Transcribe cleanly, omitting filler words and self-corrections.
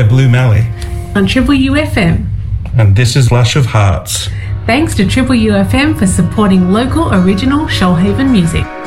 we're Blue Mallee. On Triple UFM. And this is Lush of Hearts. Thanks to Triple UFM for supporting local original Shoalhaven music.